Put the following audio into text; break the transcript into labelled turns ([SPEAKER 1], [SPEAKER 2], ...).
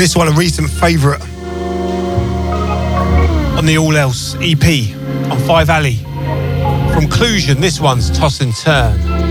[SPEAKER 1] This one, a recent favourite on the All Else EP on 5 Alley. From Clusion, this one's Toss and Turn.